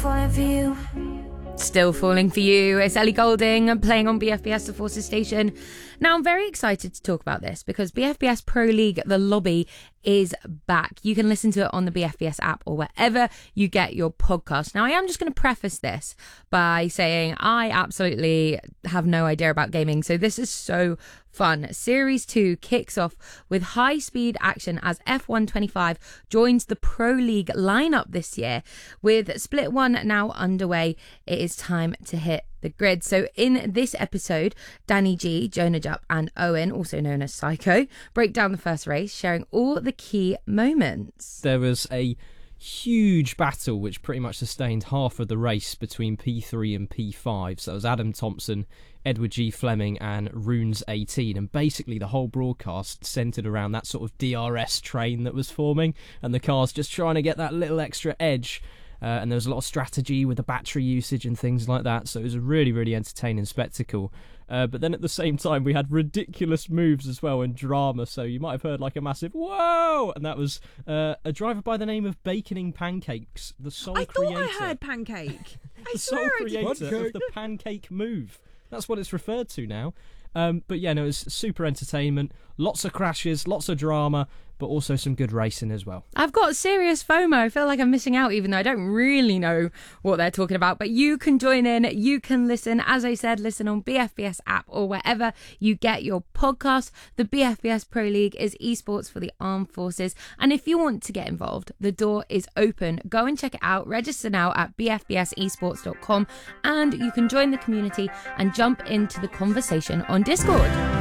falling for you. Still falling for you. It's Ellie Goulding playing on BFBS The Forces Station. Now, I'm very excited to talk about this because BFBS Pro League The Lobby is back. You can listen to it on the BFBS app or wherever you get your podcast. Now, I am just going to preface this by saying I absolutely have no idea about gaming, so this is so fun. Series 2 kicks off with high-speed action as F125 joins the Pro League lineup this year. With Split 1 now underway, it is time to hit the grid. So in this episode, Danny G, Jonah Jupp and Owen, also known as Psycho, break down the first race, sharing all the key moments. There was a huge battle which pretty much sustained half of the race between P3 and P5. So that was Adam Thompson, Edward G. Fleming and Runes 18, and basically the whole broadcast centred around that sort of DRS train that was forming and the cars just trying to get that little extra edge. And there was a lot of strategy with the battery usage and things like that, so it was a really, really entertaining spectacle. But then at the same time, we had ridiculous moves as well and drama, so you might have heard like a massive whoa, and that was a driver by the name of Baconing Pancakes, the sole creator. I thought I heard pancake. The sole creator of the pancake move. That's what it's referred to now. But yeah, no, it was super entertainment, lots of crashes, lots of drama, but also some good racing as well. I've got serious FOMO. I feel like I'm missing out, even though I don't really know what they're talking about. But you can join in. You can listen. As I said, listen on BFBS app or wherever you get your podcast. The BFBS Pro League is esports for the armed forces. And if you want to get involved, the door is open. Go and check it out. Register now at bfbsesports.com. And you can join the community and jump into the conversation on Discord.